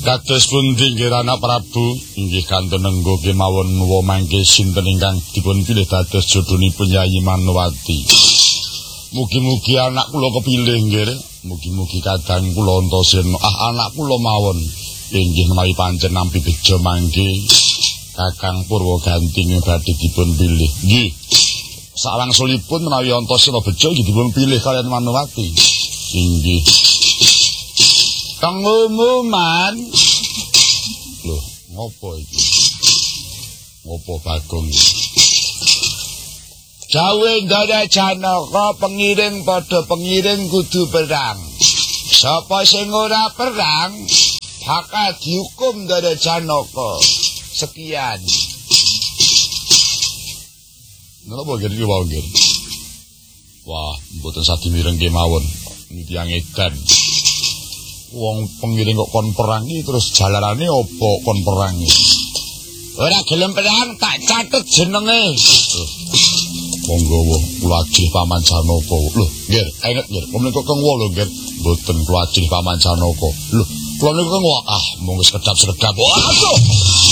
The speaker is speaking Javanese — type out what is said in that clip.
Kados pundi nggih Rana Prabu? Inggih kanten nenggo kemawon wa mangke sinten ingkang dipun pilih dados jodhonipun Yayi Manowati. Mugi-mugi anak kula kepilih nggih. Mugi-mugi kadang kula Antasena anak kula mawon inggih menawi pancen nampi bejo mangke Kakang Purwaganti badhe dipun pilih. Nggih. Sawangsulipun menawi Antasena bejo dipun pilih kalian Manowati. Inggih. Pengumuman. Loh, ngopo iki? Ngopo Bagong? Jawe Ndara Janaka pengiring padha pengiring kudu perang. Sapa sing ora perang bakal dihukum Ndara Janaka. Sekian. Napa iki wae nggih? Wah, mboten sadi mireng kemawon. Niki tiyang edan. Wong pengiring kok kon perangi terus jalarane apa kon perangi? Ora gelem perang tak catet jenenge. Monggo kula ajih Paman Janaka. Lho, nggih, enek nggih. Menika keng wolu nggih. Mboten kula ajih Paman Janaka. Lho, kula niku keng mung sekedap-sekedap. Aduh.